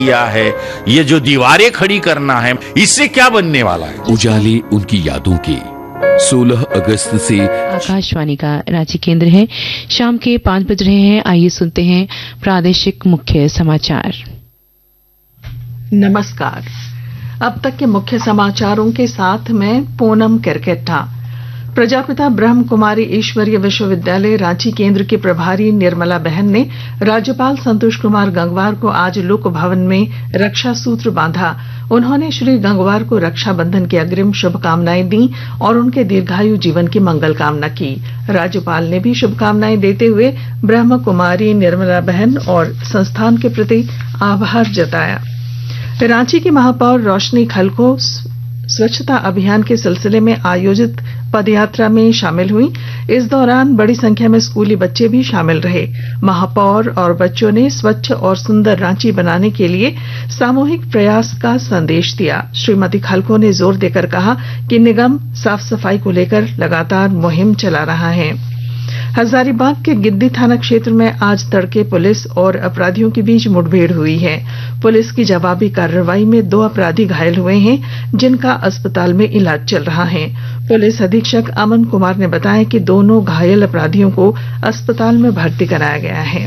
किया है, ये जो दीवारें खड़ी करना है, इससे क्या बनने वाला है? उजाले उनकी यादों के 16 अगस्त से। आकाशवाणी का रांची केंद्र है। शाम के 5 बज रहे हैं। आइए सुनते हैं प्रादेशिक मुख्य समाचार। नमस्कार। अब तक के मुख्य समाचारों के साथ मैं पूनम किरकेट्टा। प्रजापिता ब्रह्म कुमारी ईश्वरीय विश्वविद्यालय रांची केंद्र की प्रभारी निर्मला बहन ने राज्यपाल संतोष कुमार गंगवार को आज लोक भवन में रक्षा सूत्र बांधा। उन्होंने श्री गंगवार को रक्षाबंधन की अग्रिम शुभकामनाएं दी और उनके दीर्घायु जीवन की मंगल कामना की। राज्यपाल ने भी शुभकामनाएं देते हुए ब्रह्म कुमारी निर्मला बहन और संस्थान के प्रति आभार जताया। रांची की महापौर रोशनी खलखो स्वच्छता अभियान के सिलसिले में आयोजित पदयात्रा में शामिल हुई। इस दौरान बड़ी संख्या में स्कूली बच्चे भी शामिल रहे। महापौर और बच्चों ने स्वच्छ और सुंदर रांची बनाने के लिए सामूहिक प्रयास का संदेश दिया। श्रीमती खलखो ने जोर देकर कहा कि निगम साफ सफाई को लेकर लगातार मुहिम चला रहा है। हजारीबाग के गिद्दी थाना क्षेत्र में आज तड़के पुलिस और अपराधियों के बीच मुठभेड़ हुई है। पुलिस की जवाबी कार्रवाई में 2 अपराधी घायल हुए हैं, जिनका अस्पताल में इलाज चल रहा है। पुलिस अधीक्षक अमन कुमार ने बताया कि दोनों घायल अपराधियों को अस्पताल में भर्ती कराया गया है।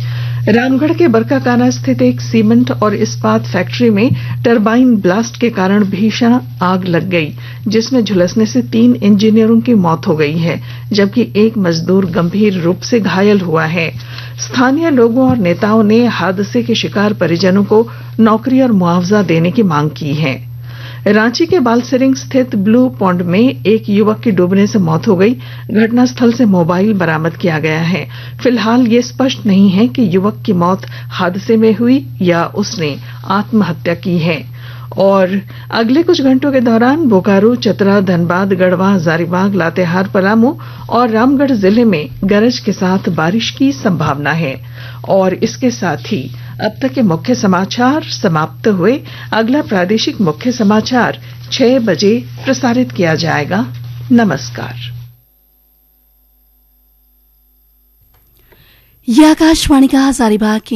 रामगढ़ के बरकाकाना स्थित एक सीमेंट और इस्पात फैक्ट्री में टरबाइन ब्लास्ट के कारण भीषण आग लग गई, जिसमें झुलसने से 3 इंजीनियरों की मौत हो गई है, जबकि एक मजदूर गंभीर रूप से घायल हुआ है। स्थानीय लोगों और नेताओं ने हादसे के शिकार परिजनों को नौकरी और मुआवजा देने की मांग की है। रांची के बालसिरिंग स्थित ब्लू पॉन्ड में एक युवक की डूबने से मौत हो गई। घटनास्थल से मोबाइल बरामद किया गया है। फिलहाल ये स्पष्ट नहीं है कि युवक की मौत हादसे में हुई या उसने आत्महत्या की है। और अगले कुछ घंटों के दौरान बोकारो, चतरा, धनबाद, गढ़वा, हजारीबाग, लातेहार, पलामू और रामगढ़ जिले में गरज के साथ बारिश की संभावना है। और इसके साथ ही अब तक के मुख्य समाचार समाप्त हुए। अगला प्रादेशिक मुख्य समाचार 6 बजे प्रसारित किया जाएगा। नमस्कार। यह आकाशवाणी का हजारीबाग